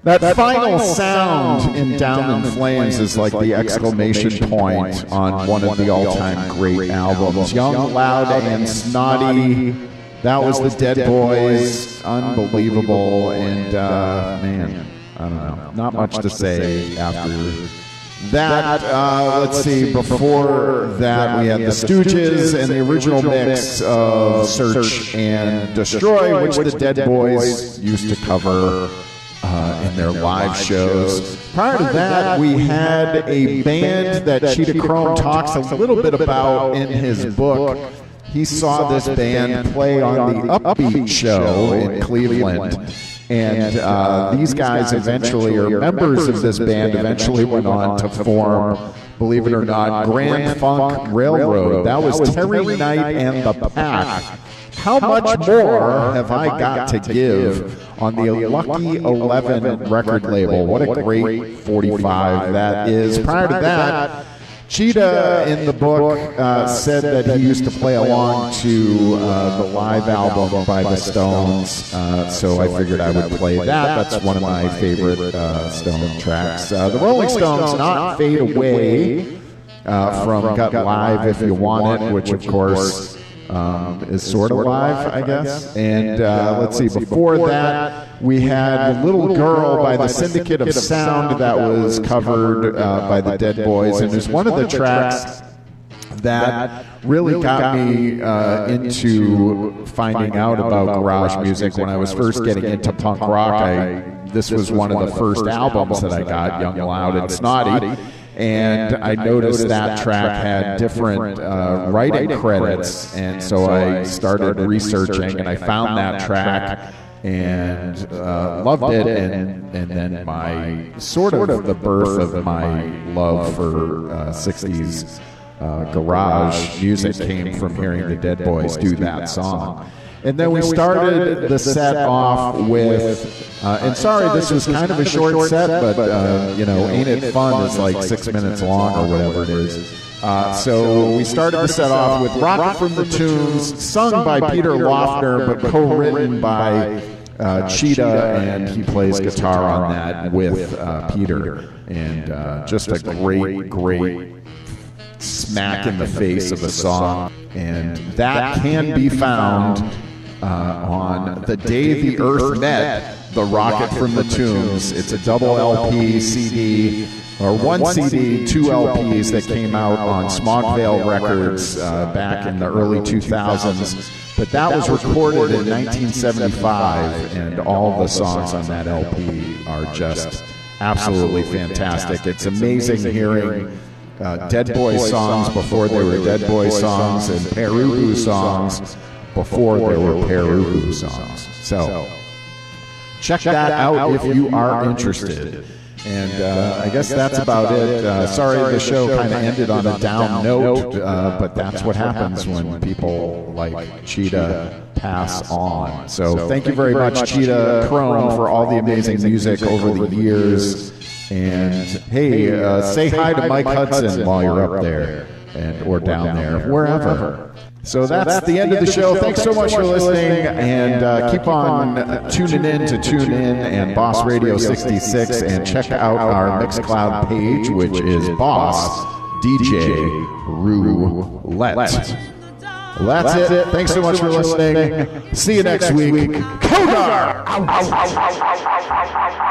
That final sound in Down in Flames is like the exclamation point on one of the all-time great albums. Young, Loud, and Snotty. That was the Dead Boys. Unbelievable. And, man, I don't know. Not much to say after that. Let's see. Before that, we had the Stooges and the original mix of Search and Destroy, which the Dead Boys used to cover in their live shows. Prior to that, we had a band that Cheetah Chrome talks a little bit about in his book. He saw this band play on the Upbeat show in Cleveland. And these guys eventually, or members of this band, eventually went on to form, believe it or not, Grand Funk Railroad. That was Terry Knight and the Pack. How much more have I got to give on the Lucky 11 record label? What a great 45 that is. Prior to that, Cheetah in the book said that he used to play along to the live album by the Stones, so I figured I would play that. That's one of my favorite Stone tracks. The Rolling Stones, Not Fade Away, from Gut Live If You Want It, which of course is sort of live, I guess. And let's see, before that, we had Little Girl by the Syndicate of Sound that was covered by the Dead Boys. And there's one of the tracks that really got me into finding out about garage music when I was first getting into punk rock. This was one of the first albums that I got, Young, Loud, and Snotty. And I noticed that track had different writing credits, and so I started researching, and I found that track and loved it. And then my sort of the birth of my love for 60s garage music came from hearing the Dead Boys do that song. And then we started the set off with, and sorry, this was kind of a short set, but, you know, Ain't It Fun is like 6 minutes long or whatever it is. So we started the set off with Rocket from the Tunes, sung by Peter Lofner, but co-written by Cheetah, and he plays guitar on that with Peter. And just a great smack in the face of a song. And that can be found on The Day the Earth Met, The Rocket from the Tombs. It's a double LP CD, or one CD, two LPs that came out on Smogvale Records back in the early 2000s. But that was recorded in 1975, and all the songs on that LP are just absolutely fantastic. It's amazing hearing Dead Boys songs before they were Dead Boys songs, and Perubu songs before there were Perubu songs. So check that out if you are interested. And I guess that's about it. Sorry the show kind of ended on a down note, but that's what happens when people like Cheetah pass on. So thank you very much, Cheetah Chrome, for all the amazing music over the years. And hey, say hi to Mike Hudson while you're up there or down there, wherever. So that's the end of the show. Thanks so much for listening, and keep on tuning in to TuneIn and Boss Radio 66, and check out our Mixcloud page, which is Boss DJ Roulette. Well, that's it. Thanks so much for listening. See you next week. Kodar!